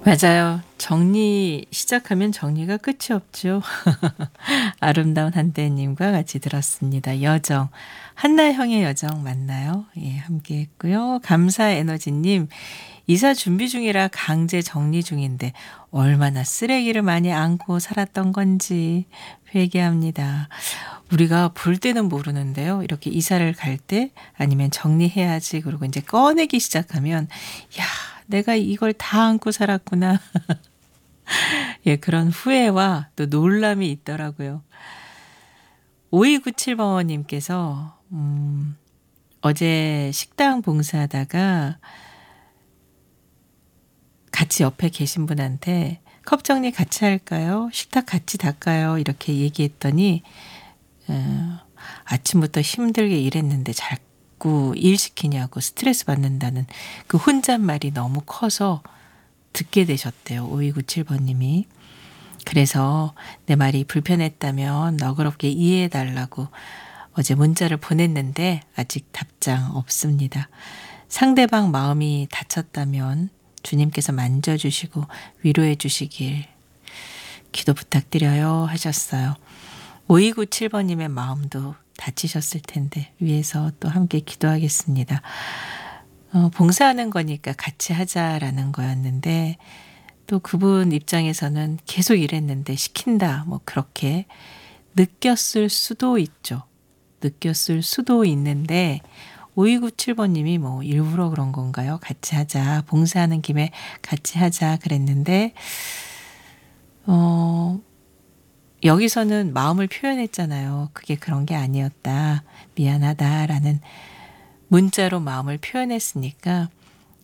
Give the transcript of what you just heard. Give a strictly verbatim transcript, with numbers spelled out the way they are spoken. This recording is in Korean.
맞아요. 정리 시작하면 정리가 끝이 없죠. 아름다운 한때님과 같이 들었습니다. 여정. 한나형의 여정 맞나요? 예, 함께 했고요. 감사 에너지님. 이사 준비 중이라 강제 정리 중인데 얼마나 쓰레기를 많이 안고 살았던 건지 회개합니다. 우리가 볼 때는 모르는데요. 이렇게 이사를 갈 때 아니면 정리해야지 그러고 이제 꺼내기 시작하면 야, 내가 이걸 다 안고 살았구나. 예, 그런 후회와 또 놀람이 있더라고요. 오이구칠 번님께서 음, 어제 식당 봉사하다가 같이 옆에 계신 분한테 "컵 정리 같이 할까요? 식탁 같이 닦아요." 이렇게 얘기했더니 어 아침부터 힘들게 일했는데 자꾸 일 시키냐고 스트레스 받는다는 그 혼잣말이 너무 커서 듣게 되셨대요, 오이구칠 번님이. 그래서 내 말이 불편했다면 너그럽게 이해해 달라고 어제 문자를 보냈는데 아직 답장 없습니다. 상대방 마음이 다쳤다면 주님께서 만져주시고 위로해 주시길 기도 부탁드려요 하셨어요. 오이구칠 번님의 마음도 다치셨을 텐데 위해서 또 함께 기도하겠습니다. 어, 봉사하는 거니까 같이 하자라는 거였는데 또 그분 입장에서는 계속 일했는데 시킨다 뭐 그렇게 느꼈을 수도 있죠. 느꼈을 수도 있는데 오이구칠 번님이 뭐 일부러 그런 건가요? 같이 하자. 봉사하는 김에 같이 하자 그랬는데 어 여기서는 마음을 표현했잖아요. 그게 그런 게 아니었다. 미안하다라는 문자로 마음을 표현했으니까